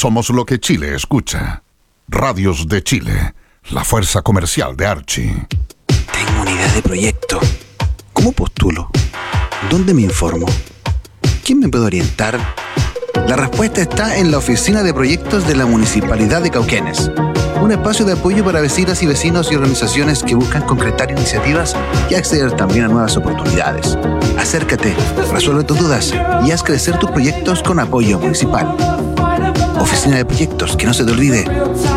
Somos lo que Chile escucha. Radios de Chile, la fuerza comercial de Archie. Tengo una idea de proyecto. ¿Cómo postulo? ¿Dónde me informo? ¿Quién me puede orientar? La respuesta está en la Oficina de Proyectos de la Municipalidad de Cauquenes. Un espacio de apoyo para vecinas y vecinos y organizaciones que buscan concretar iniciativas y acceder también a nuevas oportunidades. Acércate, resuelve tus dudas y haz crecer tus proyectos con apoyo municipal. Oficina de Proyectos, que no se te olvide.